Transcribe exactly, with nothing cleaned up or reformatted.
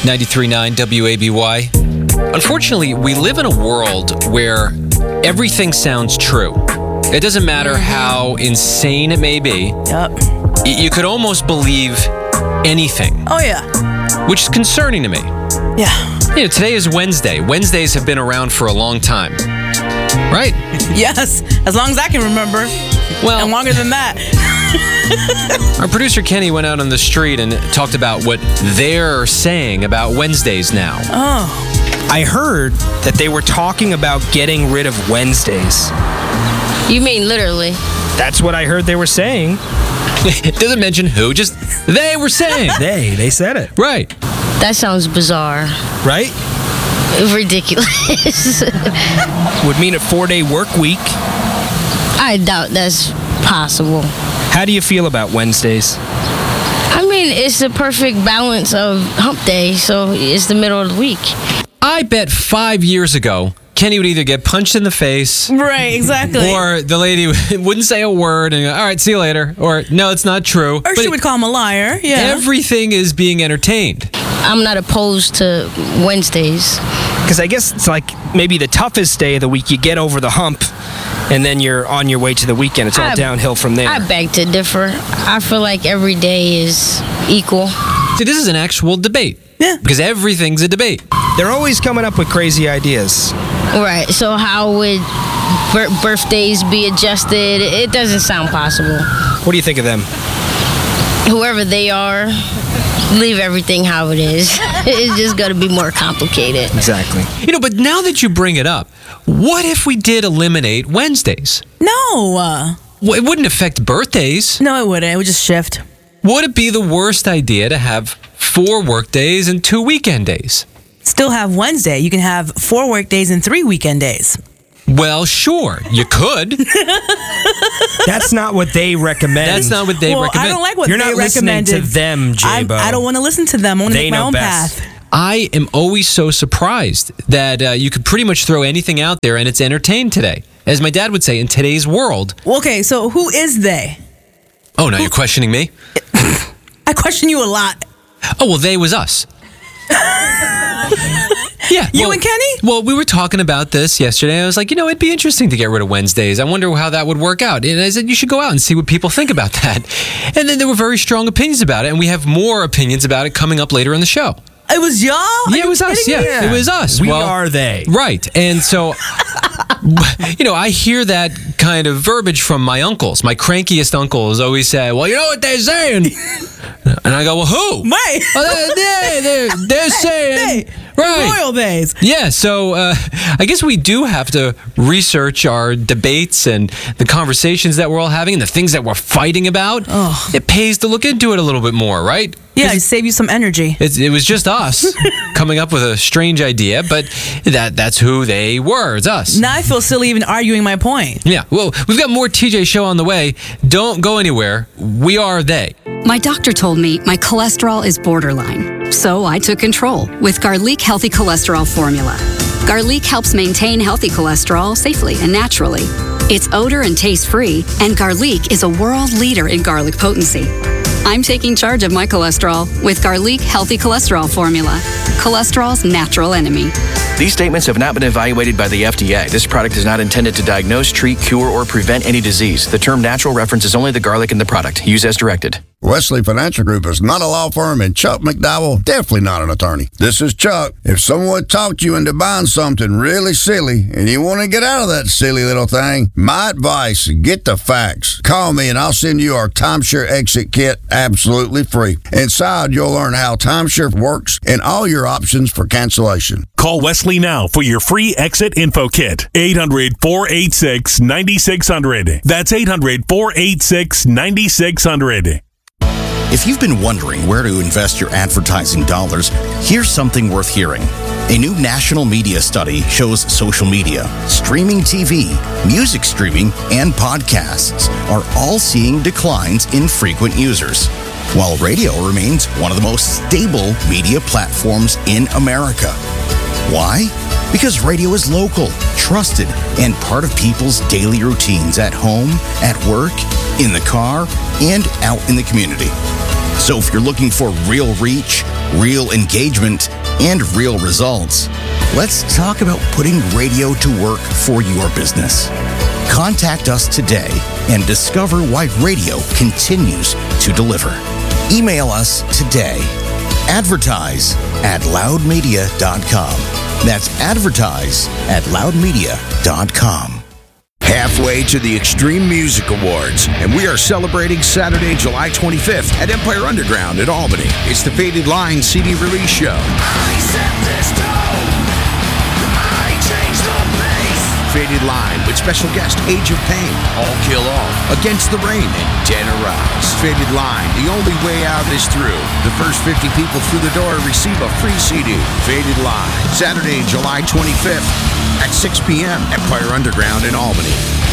ninety-three point nine W A B Y. Unfortunately, we live in a world where everything sounds true. It doesn't matter how insane it may be. Yep. Y- you could almost believe anything. Oh, yeah. Which is concerning to me. Yeah. You know, today is Wednesday. Wednesdays have been around for a long time. Right? Yes. As long as I can remember. Well, and longer than that. Our producer Kenny went out on the street and talked about what they're saying about Wednesdays now. Oh. I heard that they were talking about getting rid of Wednesdays. You mean literally? That's what I heard they were saying. It doesn't mention who, just they were saying. They, they said it. Right. That sounds bizarre. Right? Ridiculous. Would mean a four-day work week. I doubt that's possible. How do you feel about Wednesdays? I mean, it's the perfect balance of hump day, so it's the middle of the week. I bet five years ago, Kenny would either get punched in the face. Right, exactly. Or the lady wouldn't say a word and go, all right, see you later. Or, no, it's not true. Or but she would call him a liar. Yeah. Everything is being entertained. I'm not opposed to Wednesdays. Because I guess it's like maybe the toughest day of the week. You get over the hump, and then you're on your way to the weekend. It's all I, downhill from there. I beg to differ. I feel like every day is equal. See, this is an actual debate. Yeah. Because everything's a debate. They're always coming up with crazy ideas. Right. So how would bir- birthdays be adjusted? It doesn't sound possible. What do you think of them? Whoever they are, leave everything how it is. It's just going to be more complicated. Exactly. You know, but now that you bring it up, what if we did eliminate Wednesdays? No. Uh, Well, it wouldn't affect birthdays. no, it wouldn't. It would just shift. Would it be the worst idea to have four work days and two weekend days? Still have Wednesday. You can have four work days and three weekend days. Well, sure, you could. That's not what they recommend. That's not what they well, recommend. I don't like what You're they not listening recommended. to them, J-Bo. I, I don't want to listen to them. I want to They make my know own best. path. I am always so surprised that uh, you could pretty much throw anything out there and it's entertained today. As my dad would say, in today's world. Well, okay, so who is they? Oh, now you're questioning me? I question you a lot. Oh, well, they was us. Yeah. You well, and Kenny? Well, we were talking about this yesterday. I was like, you know, it'd be interesting to get rid of Wednesdays. I wonder how that would work out. And I said, you should go out and see what people think about that. And then there were very strong opinions about it. And we have more opinions about it coming up later in the show. It was y'all? Are Yeah, it you was us. kidding Yeah, me? it was us. We Well, are they. Right. And so, you know, I hear that kind of verbiage from my uncles. My crankiest uncles always say, well, you know what they're saying? And I go, well, who? Right. Oh, they, they're, they're saying. They. Right. Royal days. Yeah, so uh, I guess we do have to research our debates and the conversations that we're all having and the things that we're fighting about. Oh. It pays to look into it a little bit more, right? Yeah, to save you some energy. It's, it was just us coming up with a strange idea, but that that's who they were. It's us. Now I feel silly even arguing my point. Yeah, well, we've got more T J Show on the way. Don't go anywhere. We are they. My doctor told me my cholesterol is borderline, so I took control with Garlic Healthy Cholesterol Formula. Garlic helps maintain healthy cholesterol safely and naturally. It's odor and taste-free, and Garlic is a world leader in garlic potency. I'm taking charge of my cholesterol with Garlic Healthy Cholesterol Formula, cholesterol's natural enemy. These statements have not been evaluated by the F D A. This product is not intended to diagnose, treat, cure, or prevent any disease. The term natural references only the garlic in the product. Use as directed. Wesley Financial Group is not a law firm, and Chuck McDowell definitely not an attorney. This is Chuck. If someone talked you into buying something really silly and you want to get out of that silly little thing, my advice, get the facts. Call me and I'll send you our timeshare exit kit absolutely free. Inside, you'll learn how timeshare works and all your options for cancellation. Call Wesley now for your free exit info kit. eight hundred, four eight six, nine six zero zero. That's eight hundred, four eight six, nine six zero zero. If you've been wondering where to invest your advertising dollars, here's something worth hearing. A new national media study shows social media, streaming T V, music streaming, and podcasts are all seeing declines in frequent users, while radio remains one of the most stable media platforms in America. Why? Because radio is local, trusted, and part of people's daily routines at home, at work, in the car, and out in the community. So if you're looking for real reach, real engagement, and real results. Let's talk about putting radio to work for your business. Contact us today and discover why radio continues to deliver. Email us today. Advertise at loudmedia dot com. That's advertise at loudmedia dot com. Halfway to the Extreme Music Awards, and we are celebrating Saturday, July twenty-fifth at Empire Underground in Albany. It's the Faded Line C D release show. I set this tone. I changed the pace. Faded Line with special guest Age of Pain, All Kill All, Against the Rain, and Dead Arise. Faded Line, the only way out is through. The first fifty people through the door receive a free C D. Faded Line, Saturday, July twenty-fifth at six p.m. Empire Underground in Albany.